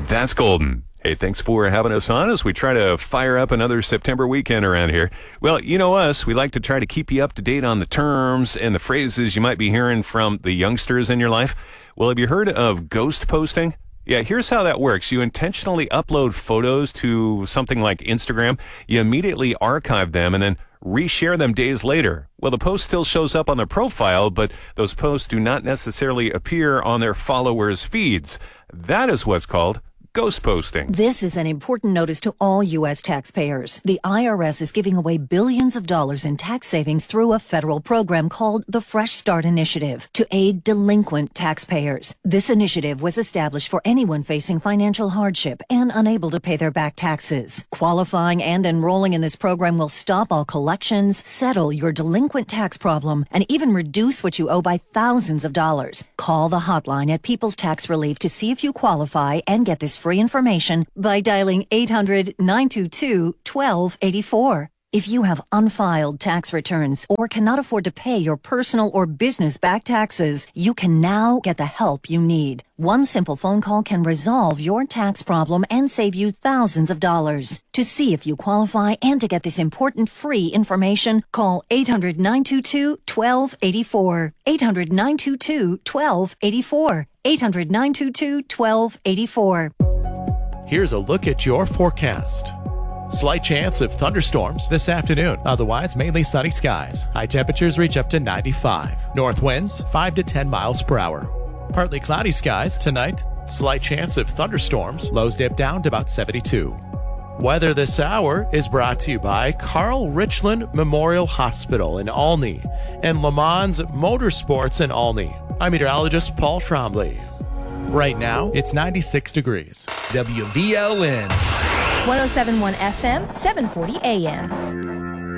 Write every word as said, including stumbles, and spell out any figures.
That's golden. Hey, thanks for having us on as we try to fire up another September weekend around here. Well, you know us, we like to try to keep you up to date on the terms and the phrases you might be hearing from the youngsters in your life. Well, have you heard of ghost posting? Yeah, here's how that works. You intentionally upload photos to something like Instagram. You immediately archive them and then reshare them days later. Well, the post still shows up on their profile, but those posts do not necessarily appear on their followers' feeds. That is what's called ghost posting. This is an important notice to all U S taxpayers. The I R S is giving away billions of dollars in tax savings through a federal program called the Fresh Start Initiative to aid delinquent taxpayers. This initiative was established for anyone facing financial hardship and unable to pay their back taxes. Qualifying and enrolling in this program will stop all collections, settle your delinquent tax problem, and even reduce what you owe by thousands of dollars. Call the hotline at People's Tax Relief to see if you qualify and get this free information by dialing eight hundred, nine two two, one two eight four. If you have unfiled tax returns or cannot afford to pay your personal or business back taxes, you can now get the help you need. One simple phone call can resolve your tax problem and save you thousands of dollars. To see if you qualify and to get this important free information, call eight hundred, nine two two, one two eight four. eight hundred, nine two two, one two eight four. eight hundred, nine two two, one two eight four. Here's a look at your forecast. Slight chance of thunderstorms this afternoon. Otherwise, mainly sunny skies. High temperatures reach up to ninety-five. North winds, five to ten miles per hour. Partly cloudy skies tonight. Slight chance of thunderstorms. Lows dip down to about seventy-two. Weather this hour is brought to you by Carl Richland Memorial Hospital in Olney and Le Mans Motorsports in Olney. I'm meteorologist Paul Trombley. Right now, it's ninety-six degrees. W V L N one oh seven point one F M, seven forty A M.